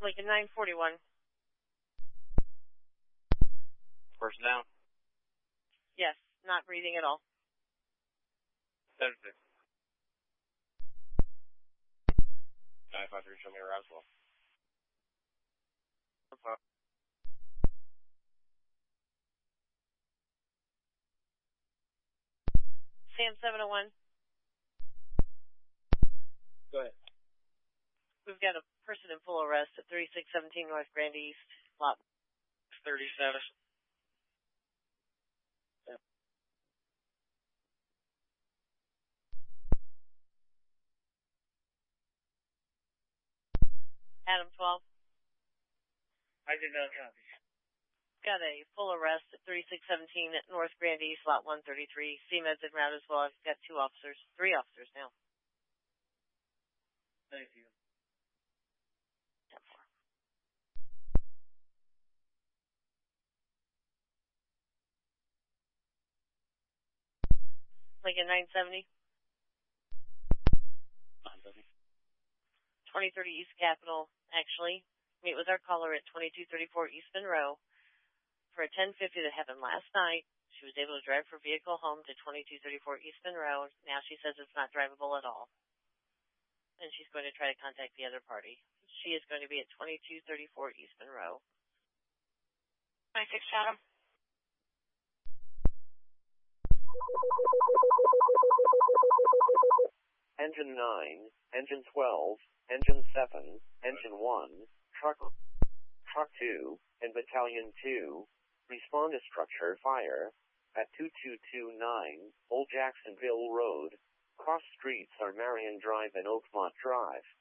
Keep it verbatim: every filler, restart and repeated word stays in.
Lincoln nine forty-one. Person down? Yes, not breathing at all. seven six. nine five three, show me a Roswell. Okay. Sam seven oh one. Go ahead. We've got a person in full arrest at thirty-six seventeen North Grand East, lot thirty status. Yeah. Adam twelve. I did not copy. Got a full arrest at thirty-six seventeen at North Grand East, lot one thirty-three. C M Ed's en route as well. I've got two officers, three officers now. Thank you. ten four. Lincoln nine seventy. nine seventy. twenty thirty East Capitol, actually. Meet with our caller at twenty-two thirty-four East Monroe for a ten fifty that happened last night. She was able to drive her vehicle home to twenty-two thirty-four East Monroe. Now she says it's not drivable at all. And she's going to try to contact the other party. She is going to be at twenty-two thirty-four East Monroe. twenty-six Chatham. Engine nine, Engine twelve, Engine seven, Engine one, Truck, Truck two, and Battalion two, respond to structure fire at two two two nine Old Jacksonville Road. Cross streets are Marion Drive and Oakmont Drive.